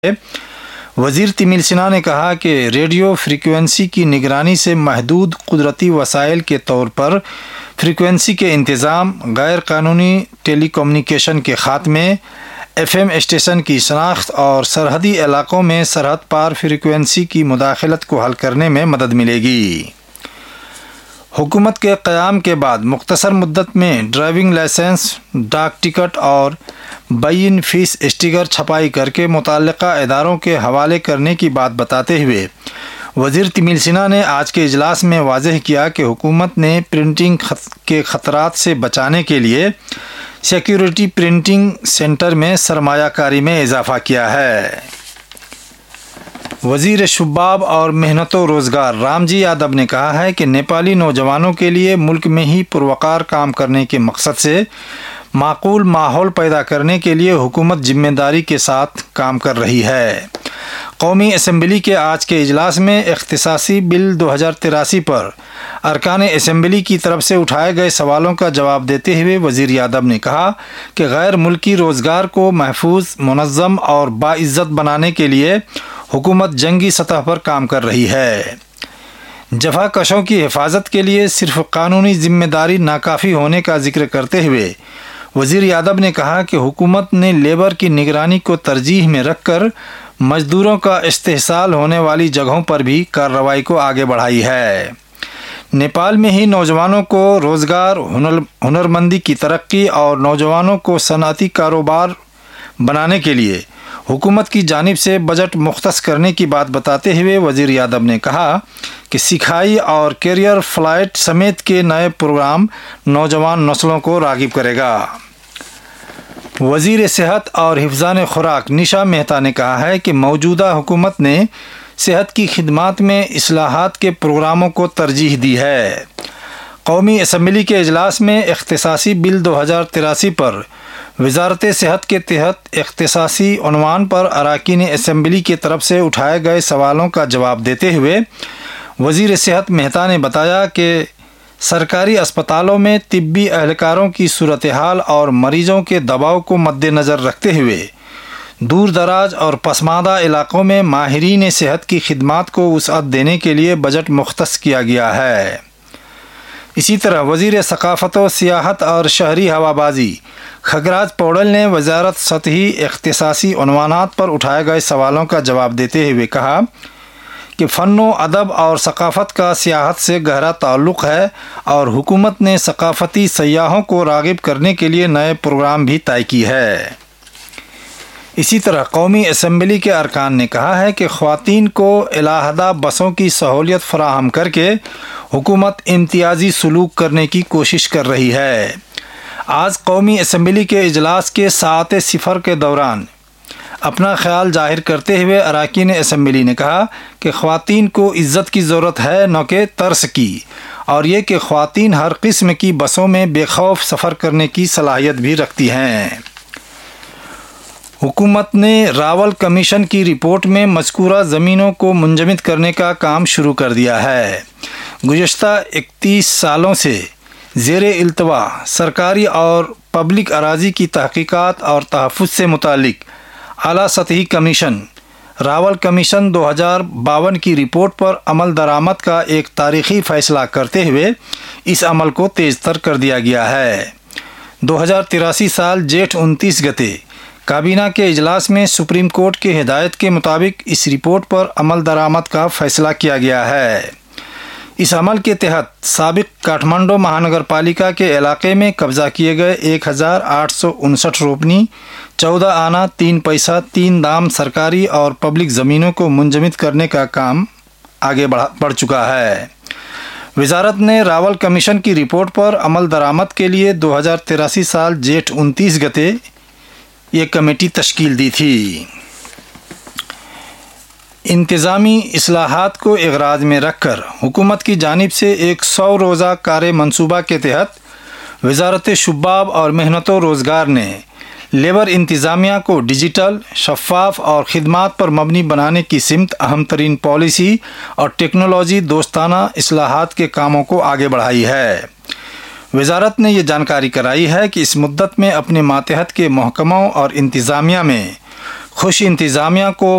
وزیر تمیلسنا نے کہا کہ ریڈیو فریکوینسی کی نگرانی سے محدود قدرتی وسائل کے طور پر فریکوینسی کے انتظام، غیر قانونی ٹیلی کمیونیکیشن کے خاتمے، FM اسٹیشن کی شناخت اور سرحدی علاقوں میں سرحد پار فریکوینسی کی مداخلت کو حل کرنے میں مدد ملے گی۔ حکومت کے قیام کے بعد مختصر مدت میں ڈرائیونگ لائسنس، ڈاک ٹکٹ اور بین فیس اسٹیکر چھپائی کر کے متعلقہ اداروں کے حوالے کرنے کی بات بتاتے ہوئے وزیر تمیلسنا نے آج کے اجلاس میں واضح کیا کہ حکومت نے پرنٹنگ کے خطرات سے بچانے کے لیے سیکیورٹی پرنٹنگ سینٹر میں سرمایہ کاری میں اضافہ کیا ہے۔ وزیر شباب اور محنت و روزگار رام جی یادو نے کہا ہے کہ نیپالی نوجوانوں کے لیے ملک میں ہی پروقار کام کرنے کے مقصد سے معقول ماحول پیدا کرنے کے لیے حکومت ذمہ داری کے ساتھ کام کر رہی ہے۔ قومی اسمبلی کے آج کے اجلاس میں اختصاصی بل 2083 پر ارکان اسمبلی کی طرف سے اٹھائے گئے سوالوں کا جواب دیتے ہوئے وزیر یادو نے کہا کہ غیر ملکی روزگار کو محفوظ، منظم اور باعزت بنانے کے لیے حکومت جنگی سطح پر کام کر رہی ہے۔ جفا کشوں کی حفاظت کے لیے صرف قانونی ذمہ داری ناکافی ہونے کا ذکر کرتے ہوئے وزیر یادو نے کہا کہ حکومت نے لیبر کی نگرانی کو ترجیح میں رکھ کر مزدوروں کا استحصال ہونے والی جگہوں پر بھی کارروائی کو آگے بڑھائی ہے۔ نیپال میں ہی نوجوانوں کو روزگار، ہنرمندی کی ترقی اور نوجوانوں کو صنعتی کاروبار بنانے کے لیے حکومت کی جانب سے بجٹ مختص کرنے کی بات بتاتے ہوئے وزیر یادو نے کہا کہ سکھائی اور کیریئر فلائٹ سمیت کے نئے پروگرام نوجوان نسلوں کو راغب کرے گا۔ وزیر صحت اور حفظان خوراک نشا مہتا نے کہا ہے کہ موجودہ حکومت نے صحت کی خدمات میں اصلاحات کے پروگراموں کو ترجیح دی ہے۔ قومی اسمبلی کے اجلاس میں اختصاصی بل 2083 پر وزارت صحت کے تحت اختصاصی عنوان پر اراکین اسمبلی کی طرف سے اٹھائے گئے سوالوں کا جواب دیتے ہوئے وزیر صحت مہتا نے بتایا کہ سرکاری اسپتالوں میں طبی اہلکاروں کی صورتحال اور مریضوں کے دباؤ کو مد نظر رکھتے ہوئے دور دراز اور پسماندہ علاقوں میں ماہرین صحت کی خدمات کو وسعت دینے کے لیے بجٹ مختص کیا گیا ہے۔ اسی طرح وزیر ثقافت و سیاحت اور شہری ہوابازی کھگراج پوڈل نے وزارت سطحی اختصاصی عنوانات پر اٹھائے گئے سوالوں کا جواب دیتے ہوئے کہا کہ فن و ادب اور ثقافت کا سیاحت سے گہرا تعلق ہے اور حکومت نے ثقافتی سیاحوں کو راغب کرنے کے لیے نئے پروگرام بھی طے کی ہے۔ اسی طرح قومی اسمبلی کے ارکان نے کہا ہے کہ خواتین کو علیحدہ بسوں کی سہولیت فراہم کر کے حکومت امتیازی سلوک کرنے کی کوشش کر رہی ہے۔ آج قومی اسمبلی کے اجلاس کے ساعت صفر کے دوران اپنا خیال ظاہر کرتے ہوئے اراکین اسمبلی نے کہا کہ خواتین کو عزت کی ضرورت ہے، نہ کہ ترس کی، اور یہ کہ خواتین ہر قسم کی بسوں میں بے خوف سفر کرنے کی صلاحیت بھی رکھتی ہیں۔ حکومت نے راول کمیشن کی رپورٹ میں مذکورہ زمینوں کو منجمد کرنے کا کام شروع کر دیا ہے۔ گزشتہ 31 سالوں سے زیر التوا سرکاری اور پبلک اراضی کی تحقیقات اور تحفظ سے متعلق اعلیٰ سطحی کمیشن راول کمیشن 2052 کی رپورٹ پر عمل درآمد کا ایک تاریخی فیصلہ کرتے ہوئے اس عمل کو تیز تر کر دیا گیا ہے۔ 2083 سال جیٹھ 29 گتے کابینہ کے اجلاس میں سپریم کورٹ کی ہدایت کے مطابق اس رپورٹ پر عمل درآمد کا فیصلہ کیا گیا ہے۔ اس عمل کے تحت سابق کاٹھمانڈو مہانگر پالیکا کے علاقے میں قبضہ کیے گئے 1859 روپنی، 14 آنا 3 پیسہ 3 دام سرکاری اور پبلک زمینوں کو منجمد کرنے کا کام آگے بڑھ چکا ہے۔ وزارت نے راول کمیشن کی رپورٹ پر عمل درآمد کے لیے 2083 سال جیٹھ 29 گتے یہ کمیٹی تشکیل دی تھی۔ انتظامی اصلاحات کو اغراض میں رکھ کر حکومت کی جانب سے ایک 100 روزہ کار منصوبہ کے تحت وزارت شباب اور محنت و روزگار نے لیبر انتظامیہ کو ڈیجیٹل، شفاف اور خدمات پر مبنی بنانے کی سمت اہم ترین پالیسی اور ٹیکنالوجی دوستانہ اصلاحات کے کاموں کو آگے بڑھائی ہے۔ وزارت نے یہ جانکاری کرائی ہے کہ اس مدت میں اپنے ماتحت کے محکموں اور انتظامیہ میں خوش انتظامیہ کو